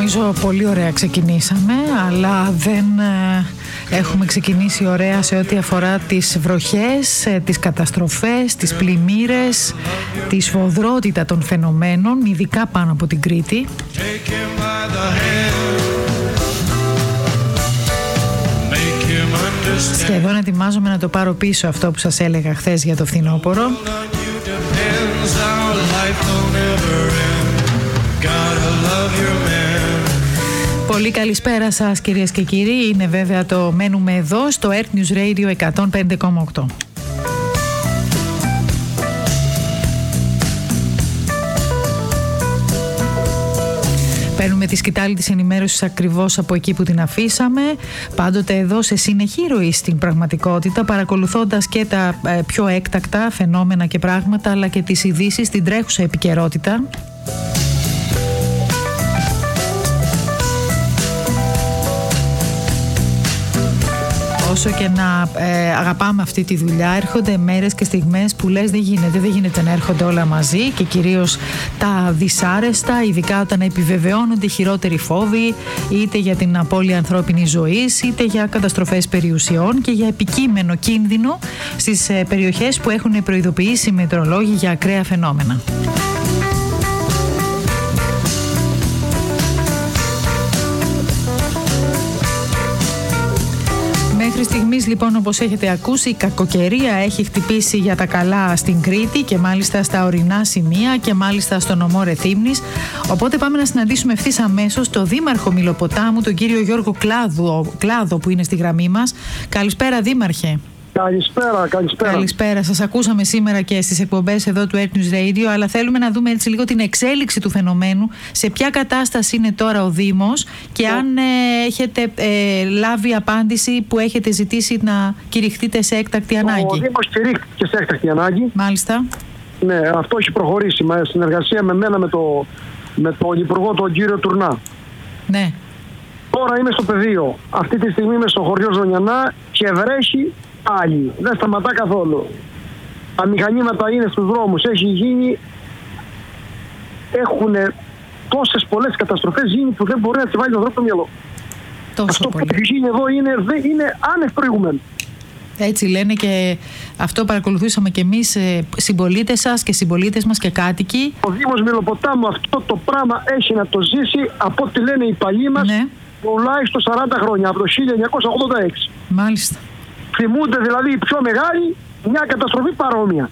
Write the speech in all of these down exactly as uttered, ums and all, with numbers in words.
Νομίζω πολύ ωραία ξεκινήσαμε, αλλά δεν ε, έχουμε ξεκινήσει ωραία σε ό,τι αφορά τις βροχές, ε, τις καταστροφές, τις πλημμύρες, τη σφοδρότητα των φαινομένων, ειδικά πάνω από την Κρήτη. Σχεδόν ετοιμάζομαι να το πάρω πίσω αυτό που σας έλεγα χθες για το φθινόπωρο. Πολύ καλησπέρα σας κυρίες και κύριοι. Είναι βέβαια το μένουμε εδώ στο Earth News Radio εκατόν πέντε κόμμα οκτώ. Παίρνουμε τη σκητάλη της ενημέρωσης ακριβώς από εκεί που την αφήσαμε, πάντοτε εδώ σε συνεχή ροή στην πραγματικότητα, παρακολουθώντας και τα ε, πιο έκτακτα φαινόμενα και πράγματα, αλλά και τις ειδήσεις στην τρέχουσα επικαιρότητα. Όσο και να ε, αγαπάμε αυτή τη δουλειά, έρχονται μέρες και στιγμές που λες δεν γίνεται, δεν γίνεται να έρχονται όλα μαζί, και κυρίως τα δυσάρεστα, ειδικά όταν επιβεβαιώνονται χειρότεροι φόβοι, είτε για την απώλεια ανθρώπινης ζωής, είτε για καταστροφές περιουσιών και για επικείμενο κίνδυνο στις ε, περιοχές που έχουν προειδοποιήσει οι μετεωρολόγοι για ακραία φαινόμενα. Μέχρι στιγμής λοιπόν, όπως έχετε ακούσει, η κακοκαιρία έχει χτυπήσει για τα καλά στην Κρήτη και μάλιστα στα ορεινά σημεία και μάλιστα στο νομό Ρεθύμνης. Οπότε πάμε να συναντήσουμε ευθύς αμέσως τον Δήμαρχο Μηλοποτάμου, τον κύριο Γιώργο Κλάδο, Κλάδο που είναι στη γραμμή μας. Καλησπέρα Δήμαρχε. Καλησπέρα, καλησπέρα. Καλησπέρα. Σας ακούσαμε σήμερα και στις εκπομπές εδώ του Earth News Radio, αλλά θέλουμε να δούμε έτσι λίγο την εξέλιξη του φαινομένου, σε ποια κατάσταση είναι τώρα ο Δήμος και oh. αν ε, έχετε ε, λάβει απάντηση που έχετε ζητήσει να κηρυχθείτε σε έκτακτη ανάγκη. Ο Δήμος κηρύχθηκε σε έκτακτη ανάγκη. Μάλιστα. Ναι, αυτό έχει προχωρήσει με συνεργασία με μένα, με, το, με τον Υπουργό, τον κύριο Τουρνά. Ναι. Τώρα είμαι στο πεδίο. Αυτή τη στιγμή είμαι στο χωριό Ζωνιανά και βρέχει. Άλλοι. Δεν σταματά καθόλου. Τα μηχανήματα είναι στους δρόμους. Έχει γίνει... Έχουν τόσες πολλές καταστροφές γίνει που δεν μπορεί να τις βάλει τον δρόμο στο μυαλό. Τόσο αυτό πολύ. που έχει γίνει εδώ είναι, είναι άνευ προηγουμένου. Έτσι λένε και αυτό παρακολουθήσαμε και εμείς, συμπολίτες σας και συμπολίτες μας και κάτοικοι. Ο Δήμος Μηλοποτάμου αυτό το πράγμα έχει να το ζήσει, από ό,τι λένε οι παλιοί μας, ναι, τουλάχιστον σαράντα χρόνια, από το χίλια εννιακόσια ογδόντα έξι. Μάλιστα. Θυμούνται δηλαδή οι πιο μεγάλοι μια καταστροφή παρόμοια.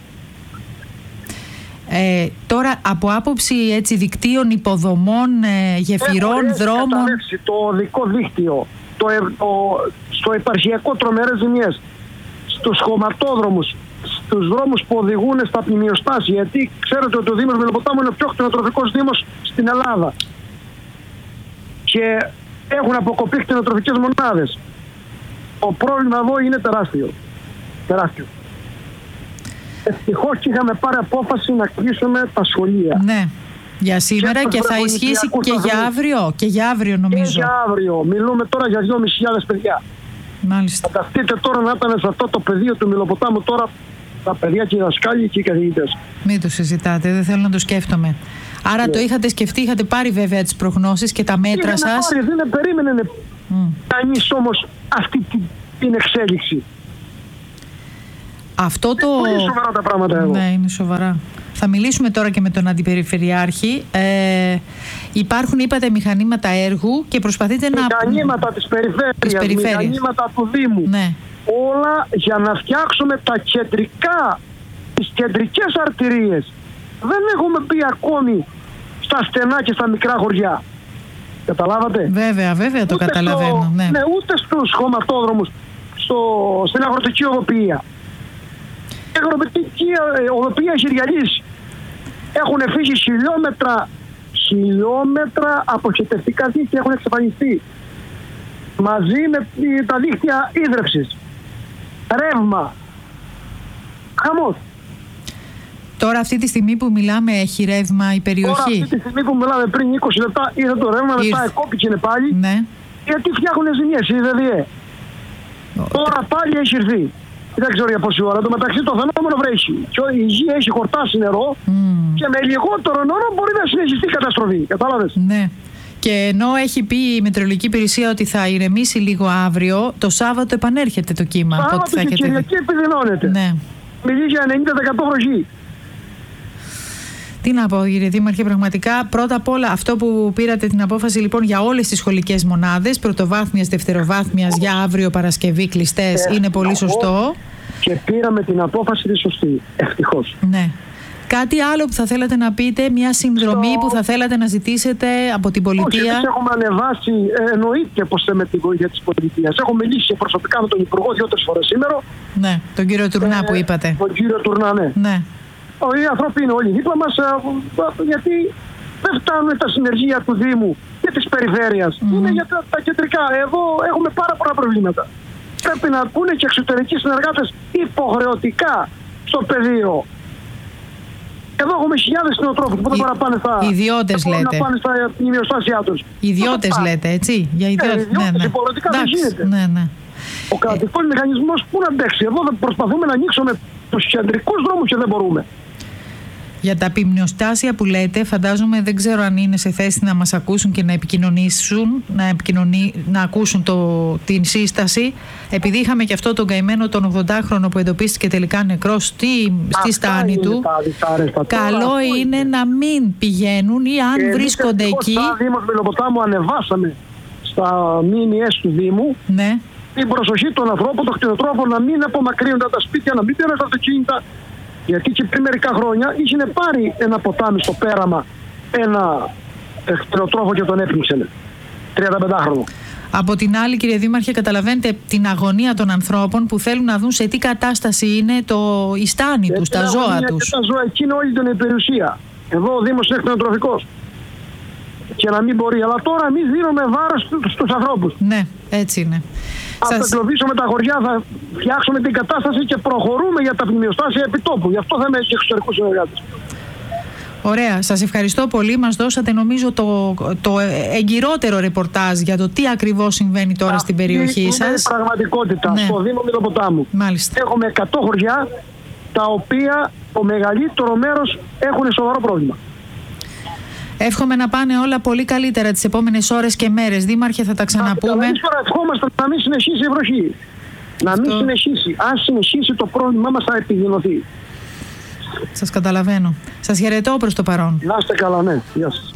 Ε, τώρα από άποψη έτσι, δικτύων υποδομών, ε, γεφυρών, Έχω δρόμων... καταρρεύσει το οδικό δίκτυο, το, το, στο επαρχιακό τρομερές ζημιές, στους χωματόδρομους, στους δρόμους που οδηγούν στα πλημμυροστάσια, γιατί ξέρετε ότι ο Δήμος Μηλοποτάμου είναι ο πιο κτηνοτροφικός δήμος στην Ελλάδα και έχουν αποκοπεί κτηνοτροφικές μονάδες. Το πρόβλημα εδώ είναι τεράστιο. Τεράστιο. Ευτυχώς είχαμε πάρει απόφαση να κλείσουμε τα σχολεία. Ναι, για σήμερα και, και θα ισχύσει και για αύριο. Και για αύριο νομίζω. Και για αύριο. Μιλούμε τώρα για δυόμισι χιλιάδες παιδιά. Μάλιστα. Φανταστείτε τώρα να ήταν σε αυτό το πεδίο του Μηλοποτάμου τώρα τα παιδιά και οι δασκάλοι και οι καθηγητές. Μην το συζητάτε, δεν θέλω να το σκέφτομαι. Άρα yeah. το είχατε σκεφτεί, είχατε πάρει βέβαια τις προγνώσεις και τα μέτρα σας. Πάρει, δεν περίμενε mm. κανείς όμως αυτή την, την εξέλιξη. Αυτό το... Είναι πολύ σοβαρά τα πράγματα εδώ. Ναι, είναι σοβαρά. Θα μιλήσουμε τώρα και με τον Αντιπεριφερειάρχη. Ε, υπάρχουν, είπατε, μηχανήματα έργου και προσπαθείτε μηχανήματα να... Μηχανήματα της περιφέρειας, της περιφέρειας, μηχανήματα του Δήμου. Ναι. Όλα για να φτιάξουμε τα κεντρικά, τις κεντρικές αρτηρίες. Δεν έχουμε μπει ακόμη στα στενά και στα μικρά χωριά. Καταλάβατε? Βέβαια, βέβαια το ούτε καταλαβαίνω. Στο, ναι. ναι, ούτε στους χωματόδρομους, στο, στην αγροτική οδοποιία. Η αγροτική οδοποιία έχει διαλύσει. Έχουν φύγει χιλιόμετρα, χιλιόμετρα αποχετευτικά δίκτυα έχουν εξαφανιστεί. Μαζί με τα δίκτυα ίδρευσης. Ρεύμα. Χαμός. Τώρα αυτή τη στιγμή που μιλάμε έχει ρεύμα η περιοχή. Τώρα αυτή τη στιγμή που μιλάμε πριν είκοσι λεπτά ήρθε το ρεύμα, μετά εκόπηκε πάλι. Ναι. Γιατί φτιάχνουν ζημιές, είδε. Τώρα πάλι έχει ήρθει. Δεν ξέρω για πόση ώρα. Το μεταξύ το φαινόμενο βρέχει. Και η γη έχει χορτάσει νερό mm. και με λιγότερο νερό μπορεί να συνεχιστεί η καταστροφή. Κατάλαβες? Ναι. Και ενώ έχει πει η Μετεωρολογική Υπηρεσία ότι θα ηρεμήσει λίγο αύριο, το Σάββατο επανέρχεται το κύμα. Σάββατο και έχετε... Κυριακή επιδεινώνεται. Ναι. Μιλεί για ενενήντα τοις εκατό βροχή. Τι να πω, κύριε Δήμαρχε, πραγματικά πρώτα απ' όλα αυτό που πήρατε την απόφαση λοιπόν για όλες τις σχολικές μονάδες, πρωτοβάθμιας, δευτεροβάθμιας, για αύριο Παρασκευή κλειστές, είναι πολύ σωστό. Και πήραμε την απόφαση τη σωστή, ευτυχώς. Ναι. Κάτι άλλο που θα θέλατε να πείτε, μια συνδρομή Στο... που θα θέλατε να ζητήσετε από την πολιτεία? Όχι, εμείς έχουμε ανεβάσει, εννοείται πως με τη βοήθεια της πολιτείας. Έχω μιλήσει προσωπικά με τον Υπουργό δύο-τρεις φορές σήμερα. Ναι, τον κύριο Τουρνά ε, που είπατε. Τον κύριο Τουρνά, ναι. ναι. Οι άνθρωποι είναι όλοι δίπλα μας, γιατί δεν φτάνουν τα συνεργεία του Δήμου και της περιφέρειας. Mm. Είναι για τα, τα κεντρικά. Εδώ έχουμε πάρα πολλά προβλήματα. Πρέπει να πούνε και εξωτερικοί συνεργάτες υποχρεωτικά στο πεδίο. Εδώ έχουμε χιλιάδες κτηνοτρόφους που δεν μπορούν να πάνε στα, ιδιώτες, λέτε. Να πάνε στα ημιοστάσια τους. Ιδιώτες λέτε, έτσι. Για ιδιώτες, ε, ιδιώτες, ναι, ναι. Υποχρεωτικά δεν γίνεται. Ναι, ναι. Ο κρατικός ε... μηχανισμός πού να αντέξει? Εδώ προσπαθούμε να ανοίξουμε τους κεντρικούς δρόμους και δεν μπορούμε. Για τα ποιμνιοστάσια που λέτε, φαντάζομαι, δεν ξέρω αν είναι σε θέση να μας ακούσουν και να επικοινωνήσουν, να, επικοινωνεί, να ακούσουν το, την σύσταση. Επειδή είχαμε και αυτό τον καημένο τον ογδοντάχρονο που εντοπίστηκε τελικά νεκρός στη, στη στάνη του. Τα καλό τώρα, είναι, είναι να μην πηγαίνουν ή αν και βρίσκονται εκεί. Στα Δήμος Μελοποτάμου ανεβάσαμε στα μήνυες του Δήμου, ναι, την προσοχή των ανθρώπων, των κτηνοτρόφων, να μην απομακρύνονται τα σπίτια, να μην πήραν στα αυτοκίνητα. Γιατί και πριν μερικά χρόνια είχε πάρει ένα ποτάμι στο πέραμα ένα κτηνοτρόφο και τον έπνιξε. τριανταπεντάχρονο. Από την άλλη, κύριε Δήμαρχε, καταλαβαίνετε την αγωνία των ανθρώπων που θέλουν να δουν σε τι κατάσταση είναι το, η στάνη τους, τα ζώα τους. Τα ζώα, εκεί είναι όλη την υπηρεσία. Εδώ ο Δήμος είναι κτηνοτροφικός. Και να μην μπορεί. Αλλά τώρα εμείς δίνουμε βάρος στους ανθρώπους. Ναι, έτσι είναι. Θα σας... εγκλωβίσουμε τα χωριά, θα φτιάξουμε την κατάσταση και προχωρούμε για τα ποιμνιοστάσια επιτόπου. Γι' αυτό θα είμαι και εξωτερικούς συνεργάτες. Ωραία. Σας ευχαριστώ πολύ. Μας δώσατε, νομίζω, το, το εγκυρότερο ρεπορτάζ για το τι ακριβώς συμβαίνει τώρα αυτή στην περιοχή είναι σας. Είναι πραγματικότητα. Ναι. Στο Δήμο Μελοποτάμου. Μάλιστα. Έχουμε εκατό χωριά, τα οποία το μεγαλύτερο μέρος έχουν σοβαρό πρόβλημα. Εύχομαι να πάνε όλα πολύ καλύτερα τις επόμενες ώρες και μέρες. Δήμαρχε, θα τα ξαναπούμε. Εμείς τώρα ευχόμαστε να μην συνεχίσει η βροχή. Να μην Αυτό... συνεχίσει. Αν συνεχίσει, το πρόβλημά μας θα επιδεινωθεί. Σας καταλαβαίνω. Σας χαιρετώ προς το παρόν. Να είστε καλά, ναι. Γεια σας.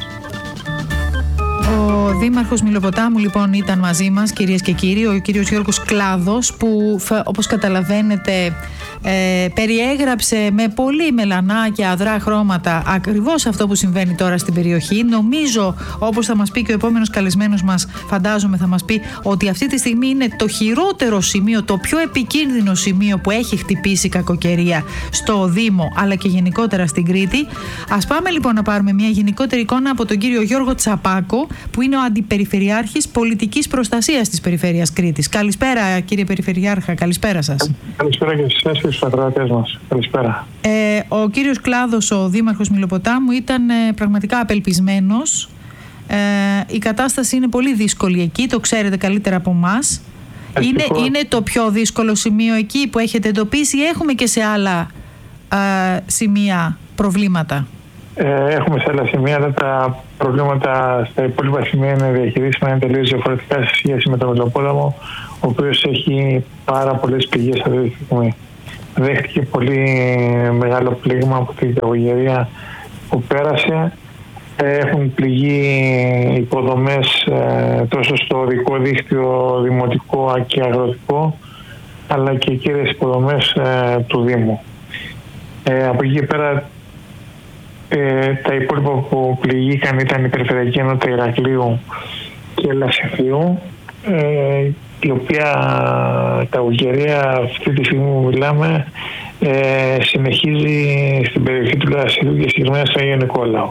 Ο Δήμαρχος Μηλοποτάμου λοιπόν ήταν μαζί μας, κυρίες και κύριοι, ο κύριος Γιώργος Κλάδος, που όπως καταλαβαίνετε ε, περιέγραψε με πολύ μελανά και αδρά χρώματα ακριβώς αυτό που συμβαίνει τώρα στην περιοχή. Νομίζω, όπως θα μας πει και ο επόμενος καλεσμένος μας, φαντάζομαι θα μας πει ότι αυτή τη στιγμή είναι το χειρότερο σημείο, το πιο επικίνδυνο σημείο που έχει χτυπήσει η κακοκαιρία στο Δήμο αλλά και γενικότερα στην Κρήτη. Ας πάμε λοιπόν να πάρουμε μια γενικότερη εικόνα από τον κύριο Γιώργο Τσαπάκο, που είναι ο Αντιπεριφερειάρχης Πολιτικής Προστασίας της Περιφέρειας Κρήτης. Καλησπέρα, κύριε Περιφερειάρχα, καλησπέρα σας. Καλησπέρα και σε εσάς και στους ακροατές μας. Καλησπέρα. Ε, ο κύριος Κλάδος, ο Δήμαρχος Μηλοποτάμου, ήταν ε, πραγματικά απελπισμένος. Ε, η κατάσταση είναι πολύ δύσκολη εκεί, το ξέρετε καλύτερα από εμάς. Είναι, είναι το πιο δύσκολο σημείο εκεί που έχετε εντοπίσει ή έχουμε και σε άλλα ε, σημεία προβλήματα? Ε, έχουμε σε άλλα σημεία, αλλά τα προβλήματα στα υπόλοιπα σημεία είναι διαχειρίσιμα, είναι τελείως διαφορετικά σε σχέση με τον Μελοπόλεμο, ο οποίος έχει πάρα πολλές πηγές αυτή τη στιγμή. Δέχτηκε πολύ μεγάλο πλήγμα από την κακοκαιρία που πέρασε. Έχουν πληγεί υποδομές τόσο στο οδικό δίκτυο δημοτικό και αγροτικό, αλλά και κύριες υποδομές του Δήμου. Ε, από εκεί και πέρα, Ε, τα υπόλοιπα που πληγήκαν ήταν η Περιφερειακή Ενότητα Ηρακλείου και Λασιθιού, ε, η οποία κακοκαιρία αυτή τη στιγμή που μιλάμε ε, συνεχίζει στην περιοχή του Λασιθιού και συγκεκριμένα στο Άγιο Νικόλαο.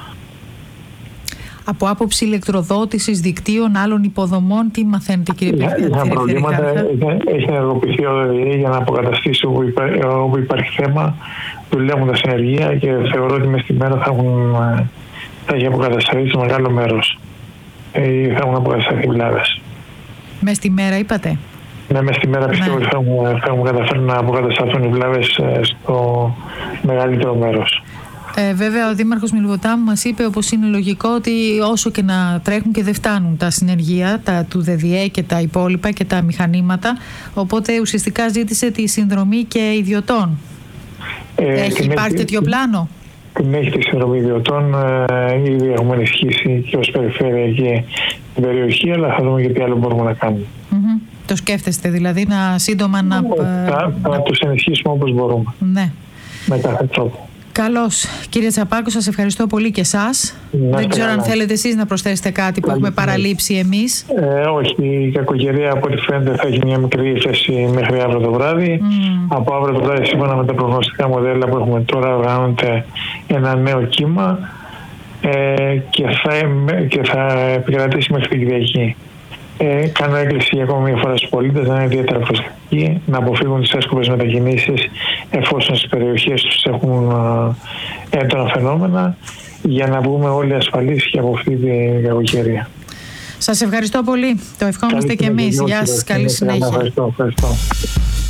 Από άποψη ηλεκτροδότησης δικτύων άλλων υποδομών, τι μαθαίνετε, κύριε Περιφερειάρχα? Είχαν προβλήματα, έχει ενεργοποιηθεί ο ΔΕΔΕ για να αποκαταστήσει όπου, υπά, όπου υπάρχει θέμα. Δουλεύουν τα συνεργεία και θεωρώ ότι μες τη μέρα θα, έχουν, θα έχει αποκατασταθεί σε μεγάλο μέρος. Ε, θα έχουν αποκατασταθεί βλάβες. Μες τη μέρα είπατε? Ναι, μες τη μέρα πιστεύω ότι θα έχουν καταφέρει να αποκατασταθούν οι βλάβες στο μεγαλύτερο μέρος. Ε, βέβαια, ο Δήμαρχος Μιλβοτάμου μας είπε, όπως είναι λογικό, ότι όσο και να τρέχουν και δεν φτάνουν τα συνεργεία, τα του ΔΕΔΙΕ και τα υπόλοιπα και τα μηχανήματα. Οπότε ουσιαστικά ζήτησε τη συνδρομή και ιδιωτών. Ε, έχει υπάρχει έχει, τέτοιο πλάνο? Την έχει τη συνδρομή ιδιωτών. Ε, ήδη έχουμε ενισχύσει και ως περιφέρεια και την περιοχή, αλλά θα δούμε και τι άλλο μπορούμε να κάνουμε. Mm-hmm. Το σκέφτεστε δηλαδή να σύντομα να... Θα, θα να... τους ενισχύσουμε όπως μπορούμε. Ναι. Με κάθε τρόπο. Καλώς. Κύριε Τσαπάκο, σας ευχαριστώ πολύ και εσάς. Να Δεν ξέρω καλά. αν θέλετε εσείς να προσθέσετε κάτι που έχουμε παραλείψει εμείς. Ε, όχι, η κακοκαιρία από ό,τι φαίνεται θα έχει μια μικρή ύφεση μέχρι αύριο το βράδυ. Mm. Από αύριο το βράδυ, σύμφωνα με τα προγνωστικά μοντέλα που έχουμε τώρα, οργανώνεται ένα νέο κύμα ε, και, θα, και θα επικρατήσει μέχρι την Κυριακή. Ε, κάνω έκκληση για ακόμα μια φορά στους πολίτες να είναι ιδιαίτερα προσεκτικοί, να αποφύγουν τις άσκοπες μετακινήσεις εφόσον στις περιοχές τους έχουν ε, έντονα φαινόμενα, για να βγούμε όλοι ασφαλείς και από αυτή την κακοκαιρία. Σας ευχαριστώ πολύ. Το ευχόμαστε και εμείς. Γεια σας. Καλή συνέχεια. Ευχαριστώ. ευχαριστώ.